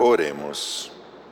Oremos.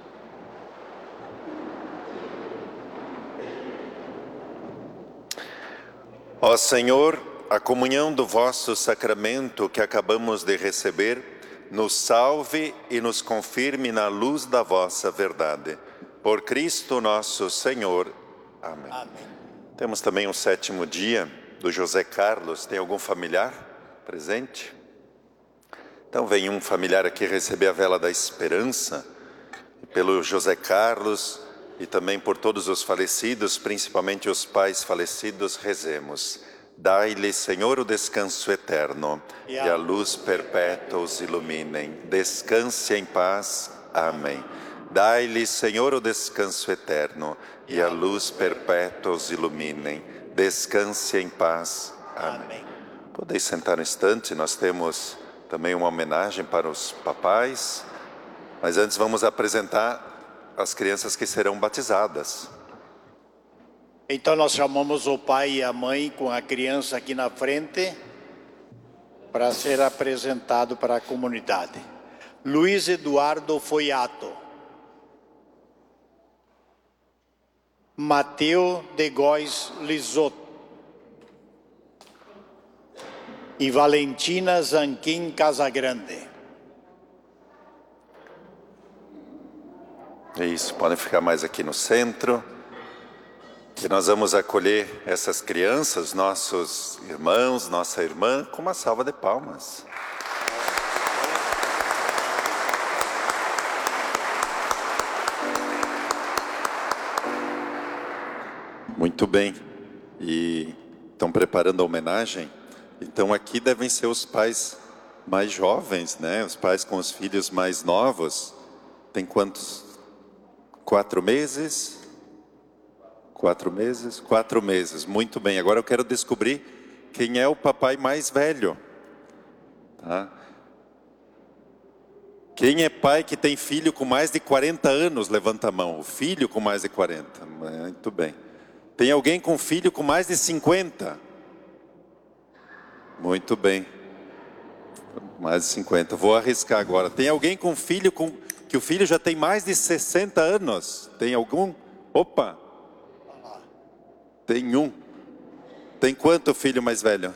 Ó Senhor, a comunhão do vosso sacramento que acabamos de receber, nos salve e nos confirme na luz da vossa verdade. Por Cristo nosso Senhor. Amém. Amém. Temos também o 7º dia do José Carlos. Tem algum familiar presente? Então vem um familiar aqui receber a vela da esperança. E pelo José Carlos e também por todos os falecidos, principalmente os pais falecidos, rezemos. Dai-lhe, Senhor, o descanso eterno, e a luz perpétua os iluminem. Descanse em paz. Amém. Dai-lhe, Senhor, o descanso eterno, e a luz perpétua os iluminem. Descanse em paz. Amém. Podeis sentar um instante, nós temos também uma homenagem para os papais, mas antes vamos apresentar as crianças que serão batizadas. Então nós chamamos o pai e a mãe com a criança aqui na frente para ser apresentado para a comunidade. Luiz Eduardo Foiato, Mateu de Góes Lisotto e Valentina Zanquim Casagrande. É isso, podem ficar mais aqui no centro. E nós vamos acolher essas crianças, nossos irmãos, nossa irmã, com uma salva de palmas. Muito bem. E estão preparando a homenagem. Então aqui devem ser os pais mais jovens, né? Os pais com os filhos mais novos. Tem quantos? 4 meses? 4 meses? 4 meses, muito bem. Agora eu quero descobrir quem é o papai mais velho. Tá? Quem é pai que tem filho com mais de 40 anos? Levanta a mão. O filho com mais de 40. Muito bem. Tem alguém com filho com mais de 50? Muito bem. Mais de 50. Vou arriscar agora. Tem alguém com filho que o filho já tem mais de 60 anos? Tem algum? Opa! Tem um. Tem quanto o filho mais velho?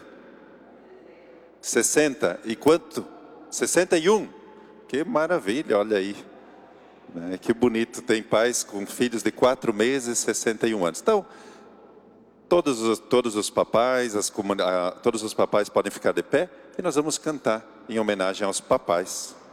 60. E quanto? 61. Que maravilha, olha aí. Que bonito. Tem pais com filhos de 4 meses, 61 anos. Então, todos os papais, todos os papais podem ficar de pé e nós vamos cantar em homenagem aos papais.